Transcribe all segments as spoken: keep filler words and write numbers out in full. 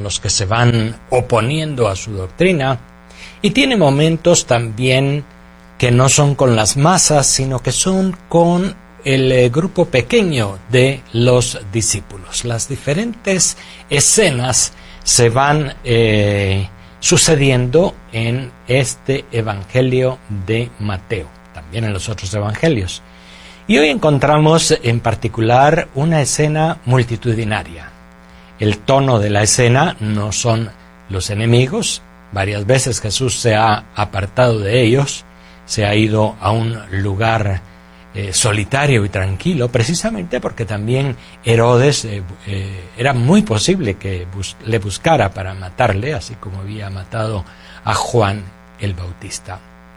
con los que se van oponiendo a su doctrina, y tiene momentos también que no son con las masas, sino que son con el eh, grupo pequeño de los discípulos. Las diferentes escenas se van eh, sucediendo en este Evangelio de Mateo, también en los otros evangelios. Y hoy encontramos en particular una escena multitudinaria. El tono de la escena no son los enemigos. Varias veces Jesús se ha apartado de ellos, se ha ido a un lugar eh, solitario y tranquilo, precisamente porque también Herodes eh, eh, era muy posible que bus- le buscara para matarle, así como había matado a Juan el Bautista.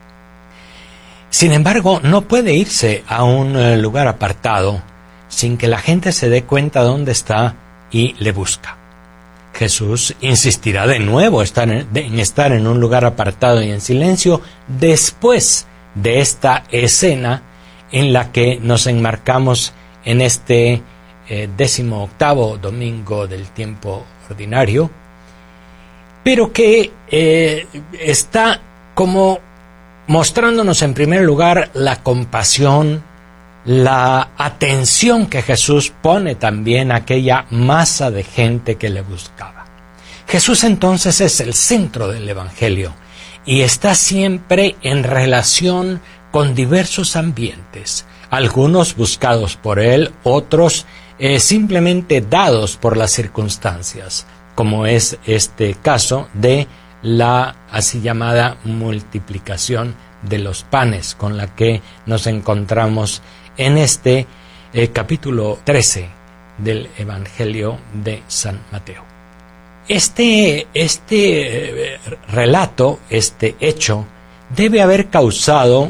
Sin embargo, no puede irse a un eh, lugar apartado sin que la gente se dé cuenta dónde está y le busca. Jesús insistirá de nuevo estar en, de, en estar en un lugar apartado y en silencio después de esta escena en la que nos enmarcamos en este eh, décimo octavo domingo del tiempo ordinario, pero que eh, está como mostrándonos en primer lugar la compasión, la atención que Jesús pone también a aquella masa de gente que le buscaba. Jesús entonces es el centro del Evangelio y está siempre en relación con diversos ambientes, algunos buscados por él, otros eh, simplemente dados por las circunstancias, como es este caso de la así llamada multiplicación de los panes, con la que nos encontramos en este eh, capítulo trece del Evangelio de San Mateo. Este, este eh, relato, este hecho, debe haber causado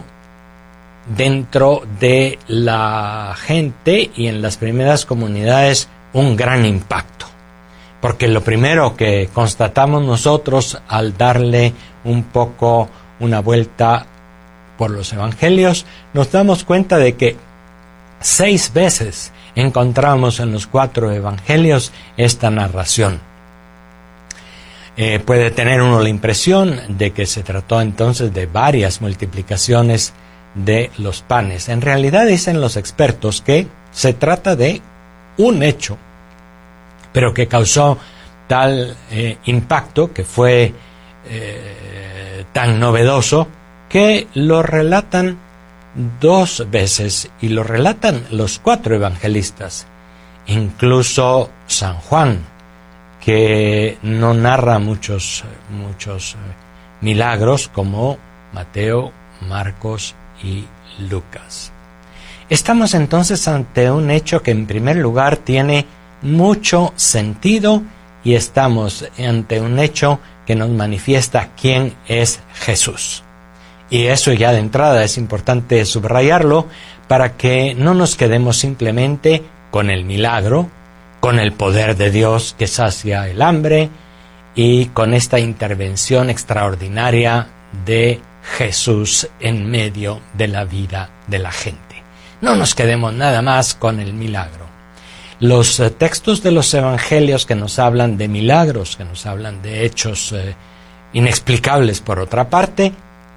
dentro de la gente y en las primeras comunidades un gran impacto. Porque lo primero que constatamos nosotros al darle un poco una vuelta por los evangelios, nos damos cuenta de que seis veces encontramos en los cuatro evangelios esta narración. Eh, puede tener uno la impresión de que se trató entonces de varias multiplicaciones de los panes. En realidad dicen los expertos que se trata de un hecho, pero que causó tal eh, impacto, que fue eh, tan novedoso, que lo relatan dos veces, y lo relatan los cuatro evangelistas, incluso San Juan, que no narra muchos, muchos eh, milagros como Mateo, Marcos y Lucas. Estamos entonces ante un hecho que en primer lugar tiene mucho sentido y estamos ante un hecho que nos manifiesta quién es Jesús. Y eso ya de entrada es importante subrayarlo para que no nos quedemos simplemente con el milagro, con el poder de Dios que sacia el hambre y con esta intervención extraordinaria de Jesús en medio de la vida de la gente. No nos quedemos nada más con el milagro. Los eh, textos de los evangelios que nos hablan de milagros, que nos hablan de hechos eh, inexplicables por otra parte,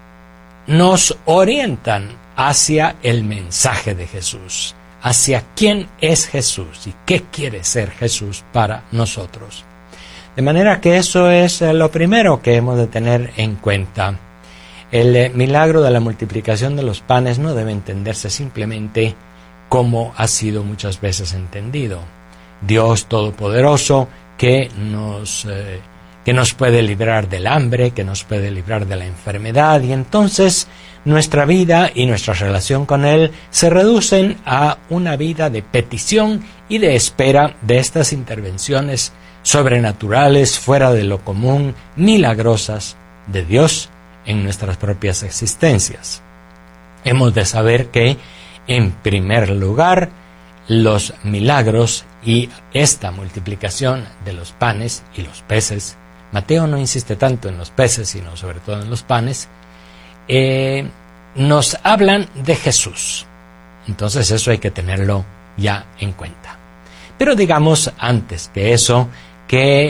nos orientan hacia el mensaje de Jesús, hacia quién es Jesús y qué quiere ser Jesús para nosotros. De manera que eso es eh, lo primero que hemos de tener en cuenta. El eh, milagro de la multiplicación de los panes no debe entenderse simplemente como ha sido muchas veces entendido. Dios Todopoderoso que nos, eh, que nos puede librar del hambre, que nos puede librar de la enfermedad, y entonces nuestra vida y nuestra relación con Él se reducen a una vida de petición y de espera de estas intervenciones sobrenaturales, fuera de lo común, milagrosas de Dios en nuestras propias existencias. Hemos de saber que en primer lugar, los milagros y esta multiplicación de los panes y los peces, Mateo no insiste tanto en los peces, sino sobre todo en los panes, eh, nos hablan de Jesús. Entonces eso hay que tenerlo ya en cuenta. Pero digamos antes que eso, que